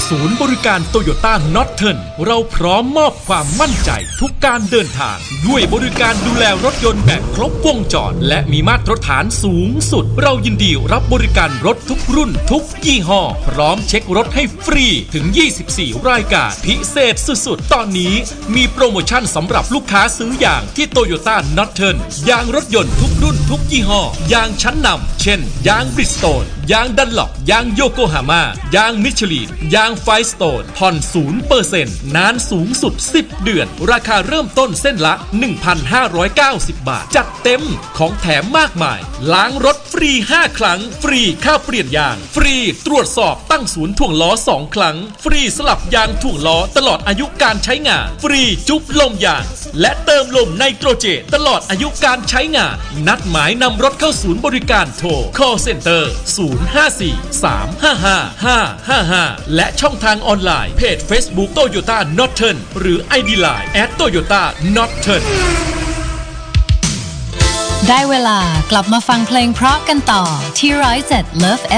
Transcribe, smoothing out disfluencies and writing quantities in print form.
ศูนย์บริการโตโยต้าน็อตเทิร์นเราพร้อมมอบความมั่นใจทุกการเดินทางด้วยบริการดูแลรถยนต์แบบครบวงจรและมีมาตรฐานสูงสุดเรายินดีรับบริการรถทุกรุ่นทุกยี่ห้อพร้อมเช็ครถให้ฟรีถึง24รายการพิเศษสุดๆตอนนี้มีโปรโมชั่นสำหรับลูกค้าซื้อยางที่โตโยต้าน็อตเทิร์นยางรถยนต์ทุกรุ่นทุกยี่ห้อยางชั้นนำเช่นยางบริจสโตนยางดันล็อกยางโยโกฮาม่ายางมิชลินยางไฟสโตนผ่อน 0% นานสูงสุด10เดือนราคาเริ่มต้นเส้นละ 1,590 บาทจัดเต็มของแถมมากมายล้างรถฟรี5ครั้งฟรีค่าเปลี่ยนยางฟรีตรวจสอบตั้งศูนย์ถ่วงล้อ2ครั้งฟรีสลับยางถ่วงล้อตลอดอายุการใช้งานฟรีจุ๊บลมยางและเติมลมไนโตรเจนตลอดอายุการใช้งานนัดหมายนำรถเข้าศูนย์บริการโทร call center 054-355-555 และช่องทางออนไลน์เพจ Facebook Toyota Norton หรือ ID Line @Toyota Norton ได้เวลากลับมาฟังเพลงเพราะกันต่อที่107 Love